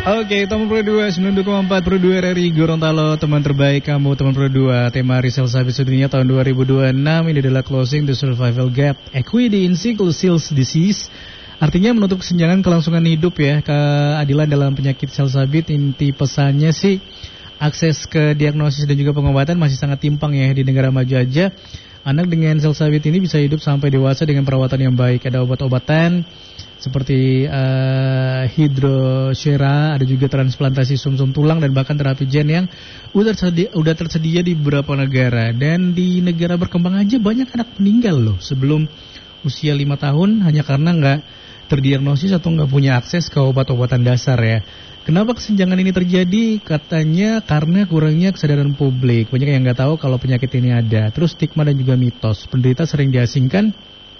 Oke, teman Pro 2, 92,4 Pro 2 RRI Gorontalo, teman terbaik kamu, teman Pro 2. Tema Risel Sabit Sedunia tahun 2026 ini adalah Closing the Survival Gap, Equity in Sickle Cell Disease. Artinya menutup kesenjangan kelangsungan hidup ya, keadilan dalam penyakit sel sabit. Inti pesannya sih, akses ke diagnosis dan juga pengobatan masih sangat timpang ya di negara maju aja. Anak dengan sel sabit ini bisa hidup sampai dewasa dengan perawatan yang baik. Ada obat-obatan seperti hidrosera, ada juga transplantasi sumsum tulang dan bahkan terapi gen yang udah tersedia di beberapa negara. Dan di negara berkembang aja banyak anak meninggal loh sebelum usia 5 tahun hanya karena nggak terdiagnosis atau nggak punya akses ke obat-obatan dasar ya. Kenapa kesenjangan ini terjadi? Katanya karena kurangnya kesadaran publik. Banyak yang nggak tahu kalau penyakit ini ada. Terus stigma dan juga mitos. Penderita sering diasingkan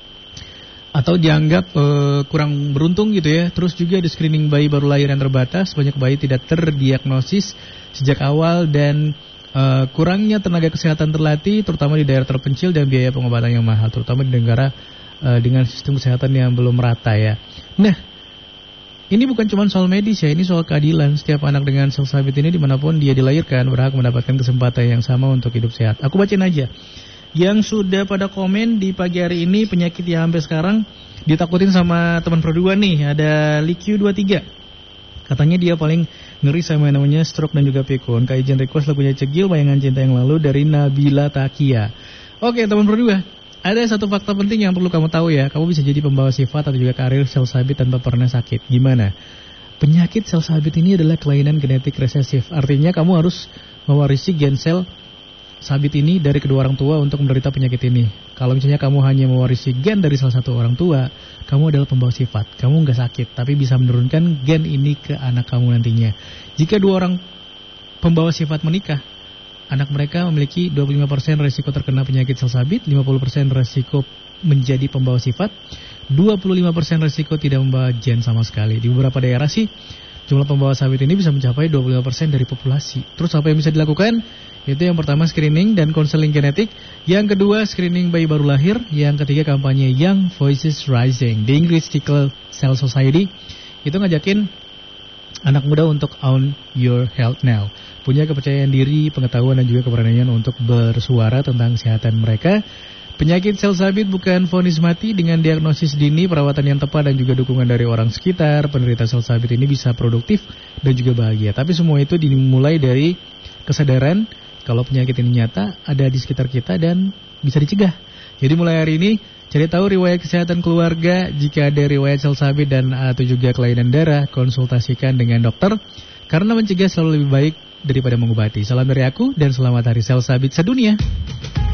atau dianggap kurang beruntung gitu ya. Terus juga ada screening bayi baru lahir yang terbatas. Banyak bayi tidak terdiagnosis sejak awal dan kurangnya tenaga kesehatan terlatih, terutama di daerah terpencil, dan biaya pengobatan yang mahal, terutama di negara dengan sistem kesehatan yang belum merata ya. Nah, ini bukan cuma soal medis ya, ini soal keadilan. Setiap anak dengan sel sabit ini dimanapun dia dilahirkan berhak mendapatkan kesempatan yang sama untuk hidup sehat. Aku bacain aja yang sudah pada komen di pagi hari ini. Penyakit yang sampai sekarang ditakutin sama teman Pro 2 nih. Ada Liq23. Katanya dia paling ngeri sama yang namanya stroke dan juga pikun. Kak izin request lagunya Cegil, Bayangan Cinta Yang Lalu dari Nabila Takia. Oke teman Pro 2, ada satu fakta penting yang perlu kamu tahu ya. Kamu bisa jadi pembawa sifat atau juga karir sel sabit tanpa pernah sakit. Gimana? Penyakit sel sabit ini adalah kelainan genetik resesif. Artinya kamu harus mewarisi gen sel sabit ini dari kedua orang tua untuk menderita penyakit ini. Kalau misalnya kamu hanya mewarisi gen dari salah satu orang tua, kamu adalah pembawa sifat. Kamu nggak sakit, tapi bisa menurunkan gen ini ke anak kamu nantinya. Jika dua orang pembawa sifat menikah, anak mereka memiliki 25% resiko terkena penyakit sel sabit, 50% resiko menjadi pembawa sifat, 25% resiko tidak membawa gen sama sekali. Di beberapa daerah sih, jumlah pembawa sabit ini bisa mencapai 25% dari populasi. Terus apa yang bisa dilakukan? Itu yang pertama screening dan konseling genetik. Yang kedua screening bayi baru lahir. Yang ketiga kampanye Young Voices Rising. The English Sickle Cell Society itu ngajakin anak muda untuk own your health now. Punya kepercayaan diri, pengetahuan dan juga keberanian untuk bersuara tentang kesehatan mereka. Penyakit sel sabit bukan vonis mati. Dengan diagnosis dini, perawatan yang tepat dan juga dukungan dari orang sekitar, penderita sel sabit ini bisa produktif dan juga bahagia. Tapi semua itu dimulai dari kesadaran kalau penyakit ini nyata, ada di sekitar kita dan bisa dicegah. Jadi mulai hari ini, cari tahu riwayat kesehatan keluarga. Jika ada riwayat sel sabit dan atau juga kelainan darah, konsultasikan dengan dokter. Karena mencegah selalu lebih baik daripada mengobati. Salam dari aku dan selamat Hari Sel Sabit Sedunia.